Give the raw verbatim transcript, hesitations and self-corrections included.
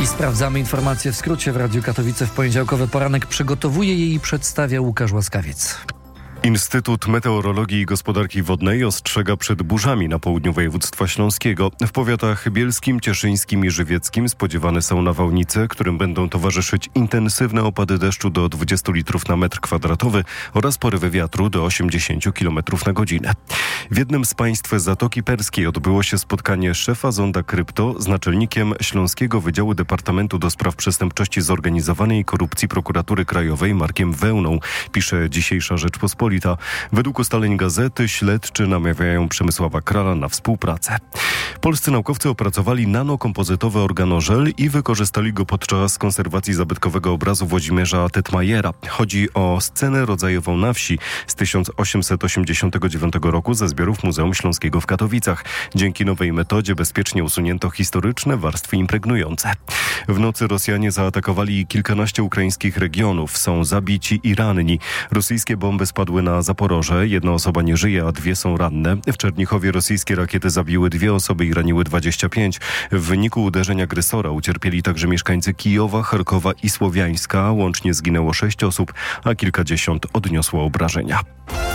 I sprawdzamy informacje w skrócie w Radiu Katowice w poniedziałkowy poranek. Przygotowuje je i przedstawia Łukasz Łaskawiec. Instytut Meteorologii i Gospodarki Wodnej ostrzega przed burzami na południu województwa śląskiego. W powiatach bielskim, cieszyńskim i żywieckim spodziewane są nawałnice, którym będą towarzyszyć intensywne opady deszczu do dwudziestu litrów na metr kwadratowy oraz porywy wiatru do osiemdziesięciu kilometrów na godzinę. W jednym z państw Zatoki Perskiej odbyło się spotkanie szefa Zonda Krypto z naczelnikiem Śląskiego Wydziału Departamentu do Spraw Przestępczości Zorganizowanej i Korupcji Prokuratury Krajowej Markiem Wełną, pisze dzisiejsza Rzeczpospolita. Według ustaleń gazety śledczy namawiają Przemysława Krala na współpracę. Polscy naukowcy opracowali nanokompozytowy organożel i wykorzystali go podczas konserwacji zabytkowego obrazu Włodzimierza Tytmajera. Chodzi o scenę rodzajową na wsi z tysiąc osiemset osiemdziesiątego dziewiątego roku ze zbiorów Muzeum Śląskiego w Katowicach. Dzięki nowej metodzie bezpiecznie usunięto historyczne warstwy impregnujące. W nocy Rosjanie zaatakowali kilkanaście ukraińskich regionów. Są zabici i ranni. Rosyjskie bomby spadły na Zaporoże. Jedna osoba nie żyje, a dwie są ranne. W Czernichowie rosyjskie rakiety zabiły dwie osoby i raniły dwadzieścia pięć. W wyniku uderzeń agresora ucierpieli także mieszkańcy Kijowa, Charkowa i Słowiańska. Łącznie zginęło sześć osób, a kilkadziesiąt odniosło obrażenia.